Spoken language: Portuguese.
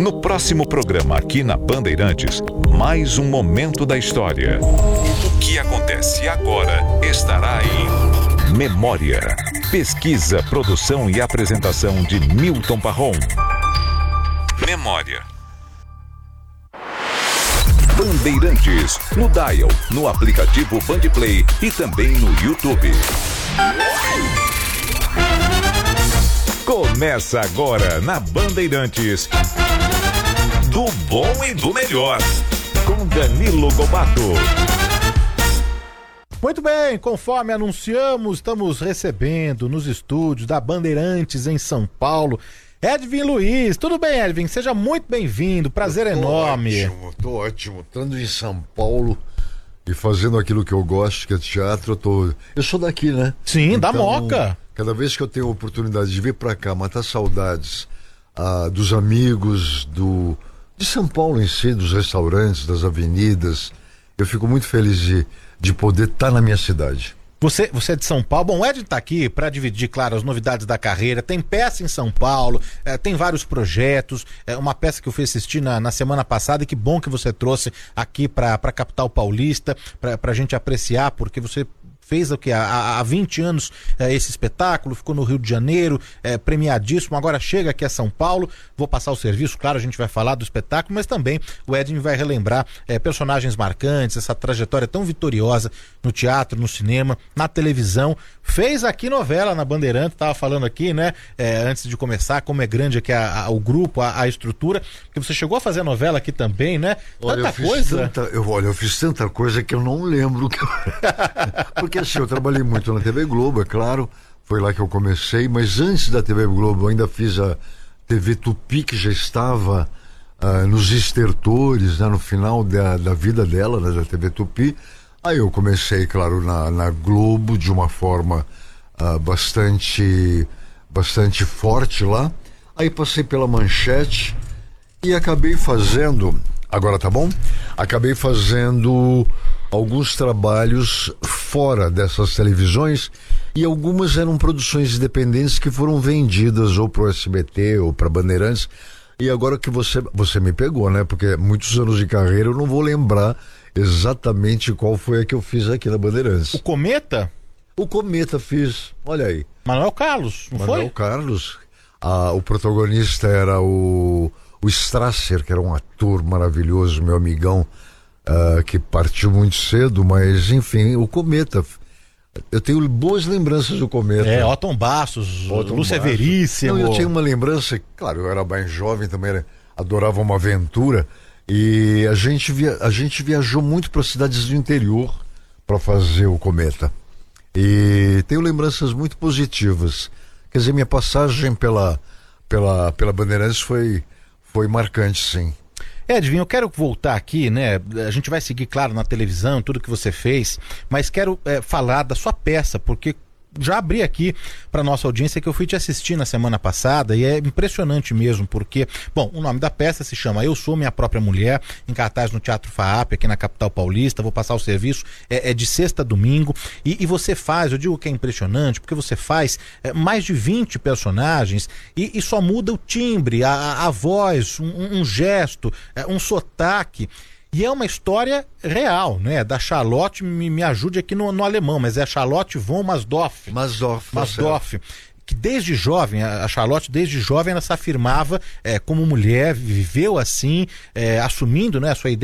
No próximo programa aqui na Bandeirantes, mais um momento da história. O que acontece agora estará em Memória. Pesquisa, produção e apresentação de Milton Parron. Memória. Bandeirantes, no Dial, no aplicativo Bandplay e também no YouTube. Começa agora na Bandeirantes, do bom e do melhor, com Danilo Gobato. Muito bem, conforme anunciamos, estamos recebendo nos estúdios da Bandeirantes em São Paulo, Edvin Luiz. Tudo bem, Edvin? Seja muito bem-vindo, prazer enorme. Tô ótimo, estando em São Paulo e fazendo aquilo que eu gosto, que é teatro. Eu sou daqui, né? Sim, então, da Moca. Cada vez que eu tenho a oportunidade de vir pra cá, matar saudades dos amigos, de São Paulo em si, dos restaurantes, das avenidas, eu fico muito feliz de poder estar na minha cidade. Você é de São Paulo. Bom, o Ed tá aqui para dividir, claro, as novidades da carreira. Tem peça em São Paulo, tem vários projetos. Uma peça que eu fui assistir na semana passada e que bom que você trouxe aqui para a capital paulista, pra gente apreciar, porque você fez o que? Há 20 anos esse espetáculo, ficou no Rio de Janeiro, premiadíssimo, agora chega aqui a São Paulo. Vou passar o serviço, claro, a gente vai falar do espetáculo, mas também o Edvin vai relembrar personagens marcantes, essa trajetória tão vitoriosa no teatro, no cinema, na televisão. Fez aqui novela na Bandeirantes, tava falando aqui, né, antes de começar, como é grande aqui o grupo, a estrutura, porque você chegou a fazer novela aqui também, né? Olha, eu fiz tanta coisa que eu não lembro. Porque assim, eu trabalhei muito na TV Globo, é claro, foi lá que eu comecei, mas antes da TV Globo eu ainda fiz a TV Tupi, que já estava nos estertores, né, no final da vida dela, né, da TV Tupi. Aí eu comecei, claro, na Globo de uma forma bastante forte lá. Aí passei pela Manchete e acabei fazendo, agora tá bom? Acabei fazendo alguns trabalhos fora dessas televisões e algumas eram produções independentes que foram vendidas ou pro SBT ou pra Bandeirantes. E agora que você me pegou, né? Porque muitos anos de carreira eu não vou lembrar exatamente qual foi a que eu fiz aqui na Bandeirantes. O Cometa? O Cometa fiz, olha aí. Manuel Carlos, não foi? Manuel Carlos. O protagonista era o Strasser, que era um ator maravilhoso, meu amigão, que partiu muito cedo, mas enfim, o Cometa. Eu tenho boas lembranças do Cometa. Otton Bastos, Lúcia Veríssimo. Não, eu tinha uma lembrança, claro, eu era mais jovem também, adorava uma aventura, e a gente viajou muito para cidades do interior para fazer o Cometa. E tenho lembranças muito positivas. Quer dizer, minha passagem pela Bandeirantes foi marcante, sim. Edvin, eu quero voltar aqui, né? A gente vai seguir, claro, na televisão, tudo que você fez, mas quero falar da sua peça, porque já abri aqui para nossa audiência que eu fui te assistir na semana passada e é impressionante mesmo, porque, bom, o nome da peça se chama Eu Sou Minha Própria Mulher, em cartaz no Teatro FAAP, aqui na capital paulista. Vou passar o serviço, é de sexta a domingo, e você faz, eu digo que é impressionante, porque você faz mais de 20 personagens e só muda o timbre, a voz, um gesto, um sotaque. E é uma história real, né? Da Charlotte, me ajude aqui no alemão, mas é a Charlotte von Masdorf. Masdorf. Que desde jovem, a Charlotte desde jovem ela se afirmava como mulher, viveu assim, assumindo, né, a sua